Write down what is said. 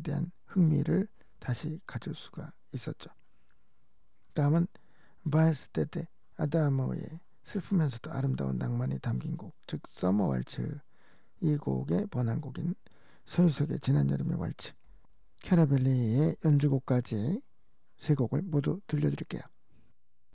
대한 흥미를 다시 가질 수가 있었죠. 다음은 바에스테데 아다모의 슬프면서도 아름다운 낭만이 담긴 곡, 즉 서머 왈츠, 이 곡의 번안곡인 서유석의 지난 여름의 왈츠, 캐라벨리의 연주곡까지 세 곡을 모두 들려드릴게요.